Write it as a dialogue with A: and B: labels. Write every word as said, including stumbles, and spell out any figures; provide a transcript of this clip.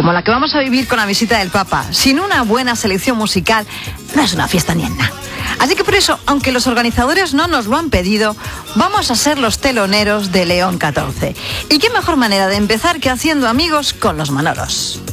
A: como la que vamos a vivir con la visita del Papa, sin una buena selección musical, no es una fiesta ni en nada. Así que por eso, aunque los organizadores no nos lo han pedido, vamos a ser los teloneros de León catorce. ¿Y qué mejor manera de empezar que haciendo amigos con los Manolos?